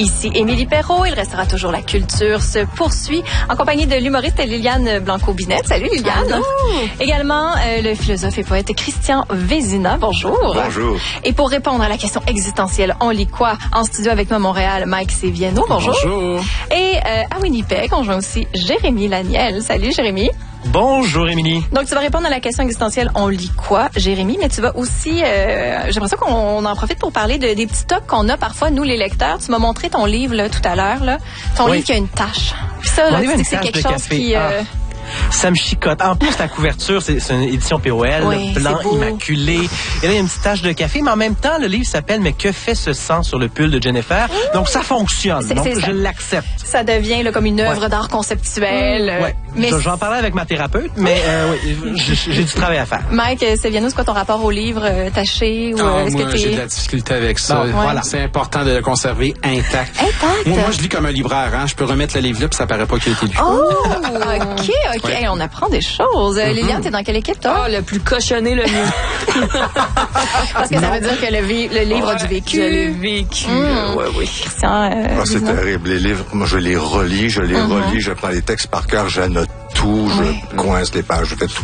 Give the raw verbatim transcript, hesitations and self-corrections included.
Ici Émilie Perrault. Il restera toujours la culture se poursuit en compagnie de l'humoriste Liliane Blanco-Binette. Salut Liliane. Allô. Également euh, le philosophe et poète Christian Vézina. Bonjour. Bonjour. Et pour répondre à la question existentielle, on lit quoi? En studio avec moi Montréal, Mike Séviano. Bonjour. Bonjour. Et euh, à Winnipeg, on joint aussi Jérémy Laniel. Salut Jérémy. Bonjour, Émilie. Donc, tu vas répondre à la question existentielle, on lit quoi, Jérémy? Mais tu vas aussi, euh, j'aimerais ça qu'on en profite pour parler de, des petits tocs qu'on a parfois, nous, les lecteurs. Tu m'as montré ton livre, là, tout à l'heure, là. Ton oui. livre qui a une tache. Puis ça, là, tu sais que c'est quelque chose café. qui... Euh... Ah. Ça me chicote. En plus, la couverture, c'est, c'est une édition P O L, oui, blanc, immaculé. Et là, il y a une petite tache de café, mais en même temps, le livre s'appelle « Mais que fait ce sang sur le pull de Jennifer? » Donc, ça fonctionne. C'est, Donc, c'est je ça. l'accepte. Ça devient là, comme une œuvre ouais. d'art conceptuel. Ouais. Mais je, j'en parlais avec ma thérapeute, mais euh, oui, j'ai, j'ai du travail à faire. Mike Séviano, c'est quoi ton rapport au livre euh, taché? Ou, ah, est-ce moi, que t'es... j'ai de la difficulté avec ça. Bon, ouais. Voilà. C'est important de le conserver intact. Intact? Moi, moi, je lis comme un libraire. Hein. Je peux remettre le livre là, puis ça paraît pas qu'il a été lu. Oh, OK, OK. Ouais. Hey, on apprend des choses. Mm-hmm. Liliane, t'es dans quelle équipe, toi? Ah, le plus cochonné, le mieux. Parce que non. Ça veut dire que le, vi- le livre ouais, a du vécu. Je l'ai vécu. Mmh. Oui, oui. Christian, euh, oh, c'est terrible. Les livres, moi, je les relis, je les mm-hmm. relis, je prends les textes par cœur, j'annote tout, oui. je coince les pages, je fais tout.